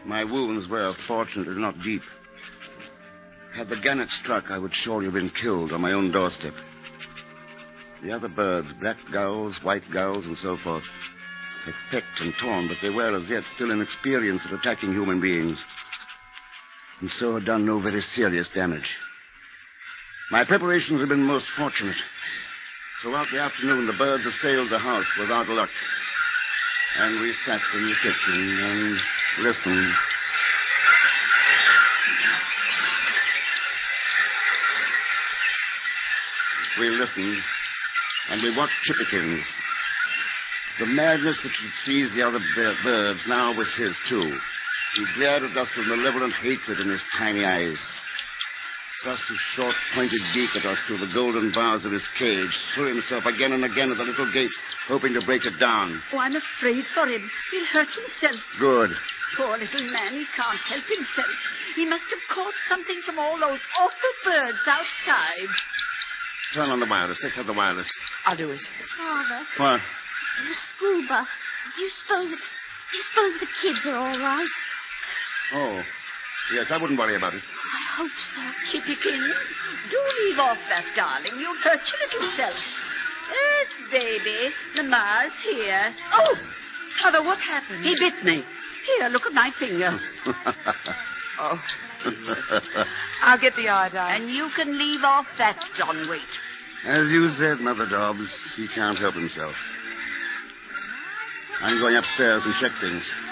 My wounds were, fortunately, not deep. Had the gun struck, I would surely have been killed on my own doorstep. The other birds, black gulls, white gulls, and so forth, had pecked and torn, but they were as yet still inexperienced at attacking human beings, and so had done no very serious damage. My preparations had been most fortunate. Throughout the afternoon, the birds assailed the house without luck, and we sat in the kitchen and listened. We listened, and we watched Chippikins. The madness which had seized the other birds now was his, too. He glared at us with malevolent hatred in his tiny eyes. Thrust his short, pointed beak at us through the golden bars of his cage, threw himself again and again at the little gate, hoping to break it down. Oh, I'm afraid for him. He'll hurt himself. Good. Poor little man, he can't help himself. He must have caught something from all those awful birds outside. Turn on the wireless. Let's have the wireless. I'll do it. Father, What? the school bus. Do you suppose the kids are all right? Oh, yes, I wouldn't worry about it. I hope so. Chippikins, do leave off that, darling. You'll hurt your little self. Yes, baby. Mama's here. Oh, Mother, what happened? he bit me. Here, look at my finger. Oh, I'll get the iodine. And you can leave off that, John Waite. As you said, Mother Dobbs, he can't help himself. I'm going upstairs and check things.